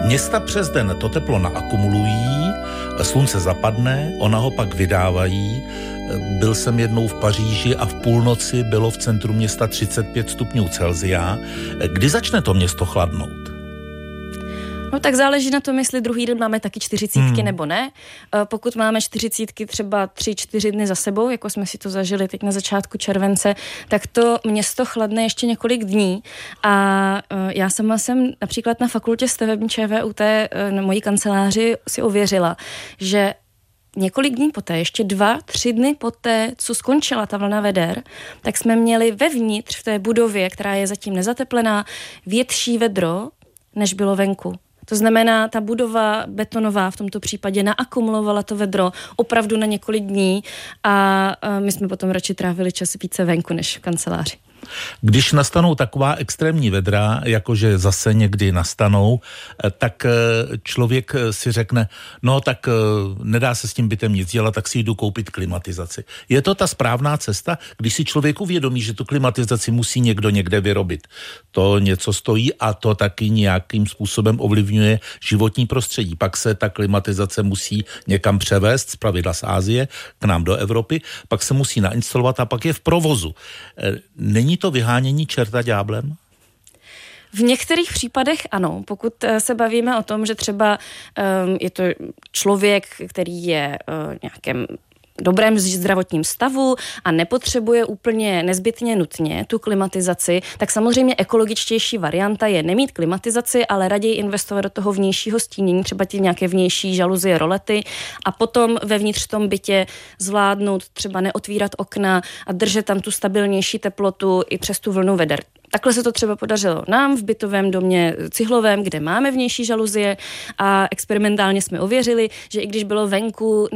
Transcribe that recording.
Města přes den to teplo naakumulují, slunce zapadne, ona ho pak vydávají. Byl jsem jednou v Paříži a v půlnoci bylo v centru města 35 stupňů Celsia. Kdy začne to město chladnout? No tak záleží na tom, jestli druhý den máme taky 40 nebo ne. Pokud máme 40 třeba 3-4 dny za sebou, jako jsme si to zažili teď na začátku července, tak to město chladne ještě několik dní. A já sama jsem například na fakultě stavební ČVUT na mojí kanceláři si ověřila, že několik dní poté, ještě 2-3 dny poté, co skončila ta vlna veder, tak jsme měli vevnitř v té budově, která je zatím nezateplená, větší vedro, než bylo venku. To znamená, ta budova betonová v tomto případě naakumulovala to vedro opravdu na několik dní a my jsme potom radši trávili čas více venku než v kanceláři. Když nastanou taková extrémní vedra, jakože zase někdy nastanou, tak člověk si řekne, no tak nedá se s tím bytem nic dělat, tak si jdu koupit klimatizaci. Je to ta správná cesta, když si člověk uvědomí, že tu klimatizaci musí někdo někde vyrobit. To něco stojí a to taky nějakým způsobem ovlivňuje životní prostředí. Pak se ta klimatizace musí někam převést, zpravidla z Asie, k nám do Evropy, pak se musí nainstalovat a pak je v provozu. Není to vyhánění čerta ďáblem? V některých případech ano, pokud se bavíme o tom, že třeba je to člověk, který je nějakém dobrém zdravotním stavu a nepotřebuje úplně nezbytně nutně tu klimatizaci, tak samozřejmě ekologičtější varianta je nemít klimatizaci, ale raději investovat do toho vnějšího stínění, třeba ty nějaké vnější žaluzie, rolety a potom vevnitř v tom bytě zvládnout třeba neotvírat okna a držet tam tu stabilnější teplotu i přes tu vlnu veder. Takhle se to třeba podařilo nám v bytovém domě cihlovém, kde máme vnější žaluzie a experimentálně jsme ověřili, že i když bylo venku